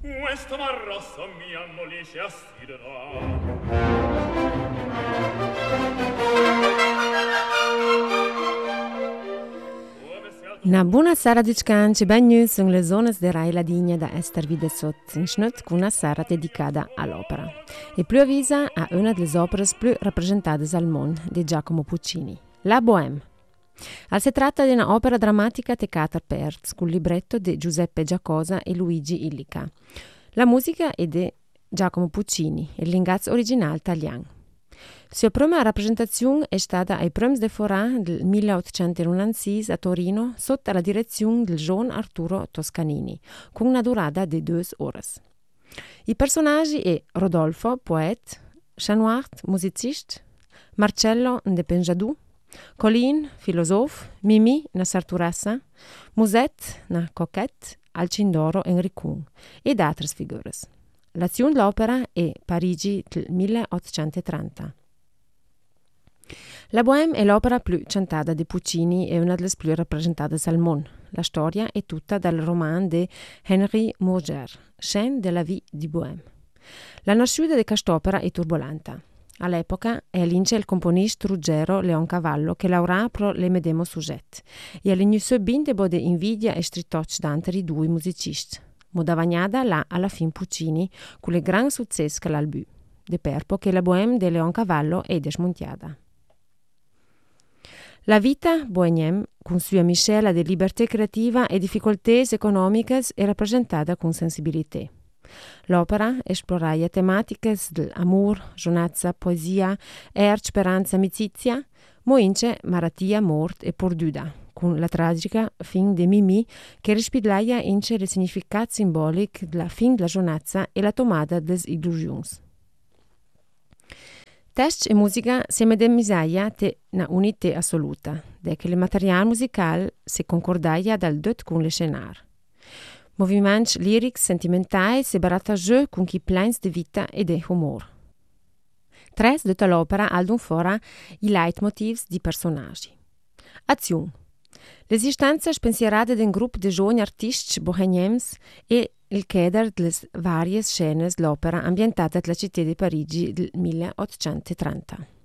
Questa marrossa mi ammollisce assidera. Na buona sera di scanci, benvenuti sulle zone di Rai Ladigna da Ester Videsot, in schnut con una sera dedicata all'opera. E più avvisa a una delle opere più rappresentate al mondo di Giacomo Puccini, La Bohème. Si tratta di un'opera drammatica teccata per con il libretto di Giuseppe Giacosa e Luigi Illica. La musica è di Giacomo Puccini e il linguaggio originale italiano. La sua prima rappresentazione è stata ai Premi de Forà del 1896 a Torino sotto la direzione del Gian Arturo Toscanini, con una durata di 2 ore. I personaggi sono Rodolfo, poeta, Chanoine, musicista, Marcello Ndepenjadou, Colin, filosofo, Mimi, una sarturessa, Musette, una coquette, Alcindoro, Enricun ed altre figure. L'azione dell'opera è Parigi del 1830. La Bohème è l'opera più cantata di Puccini e una delle più rappresentate al mondo. La storia è tutta dal roman di Henri Murger, Scène de la vie di Bohème. La nascita di quest'opera è turbolenta. All'epoca è l'ince il componista Ruggero Leoncavallo che lavora pro le medesimo soggetto e all'inizio bindebo di invidia e stritocci d'anteri due musicisti. Modavagnada là alla fin Puccini con il gran successo che l'ha al bu. De perpo che la Bohème di Leoncavallo è desmontiata. La vita bohème, con sua miscela di libertà creativa e difficoltà economiche, è rappresentata con sensibilità. L'opera esplora tematiche dell'amore, giovinezza, poesia, speranza, amicizia, moince malattia, morte e perduta, con la tragica fin di Mimi che rispidlaia ince il significato simbolico della fin della giovinezza e la tomada delle illusioni. Text e musica si medemisaia te una unità assoluta, de che il materiale musicale si concordaia dal dot con le scenar. Movimenti lirici sentimentali si barataggiò con chi pleins di vita e di humor. Tres de l'opera aldun fora i leitmotivs di personaggi. Azione. L'esistenza spensierata di un gruppo di giovani artisti bohemiens e il chieder delle varie scene dell'opera ambientata alla città di Parigi del 1830.